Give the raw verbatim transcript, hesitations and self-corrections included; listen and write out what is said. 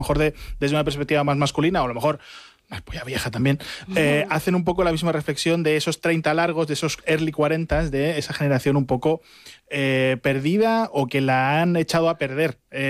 mejor de, desde una perspectiva más masculina, o a lo mejor más polla vieja también, eh, hacen un poco la misma reflexión de esos treinta largos, de esos early cuarenta, de esa generación un poco eh, perdida o que la han echado a perder. Eh,